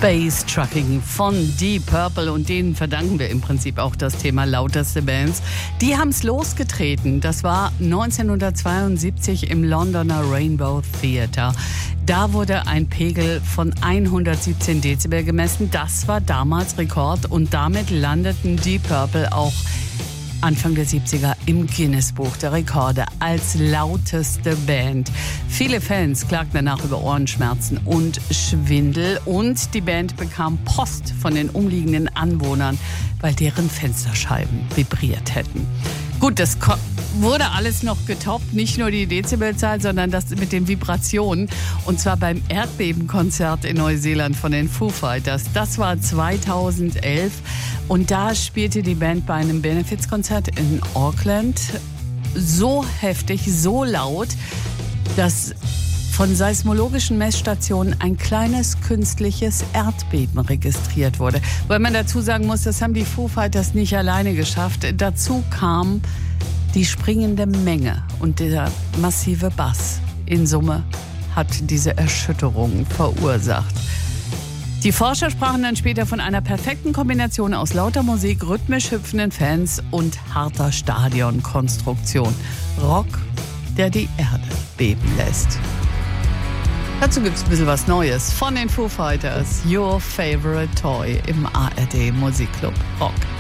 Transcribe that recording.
Space Trucking von Deep Purple, und denen verdanken wir im Prinzip auch das Thema lauteste Bands. Die haben es losgetreten. Das war 1972 im Londoner Rainbow Theatre. Da wurde ein Pegel von 117 Dezibel gemessen. Das war damals Rekord, und damit landeten Deep Purple auch Anfang der 70er im Guinness-Buch der Rekorde als lauteste Band. Viele Fans klagten danach über Ohrenschmerzen und Schwindel, und die Band bekam Post von den umliegenden Anwohnern, weil deren Fensterscheiben vibriert hätten. Gut, das wurde alles noch getoppt, nicht nur die Dezibelzahl, sondern das mit den Vibrationen, und zwar beim Erdbebenkonzert in Neuseeland von den Foo Fighters. Das war 2011, und da spielte die Band bei einem Benefizkonzert in Auckland so heftig, so laut, dass von seismologischen Messstationen ein kleines künstliches Erdbeben registriert wurde. Weil man dazu sagen muss, das haben die Foo Fighters nicht alleine geschafft. Dazu kam die springende Menge und der massive Bass. In Summe hat diese Erschütterung verursacht. Die Forscher sprachen dann später von einer perfekten Kombination aus lauter Musik, rhythmisch hüpfenden Fans und harter Stadionkonstruktion. Rock, der die Erde beben lässt. Dazu gibt's ein bisschen was Neues von den Foo Fighters. Your Favorite Toy im ARD Musikclub Rock.